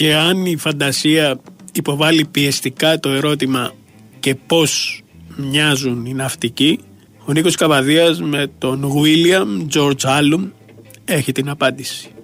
Και αν η φαντασία υποβάλλει πιεστικά το ερώτημα και πώς μοιάζουν οι ναυτικοί, ο Νίκος Καβαδίας με τον William George Allum έχει την απάντηση.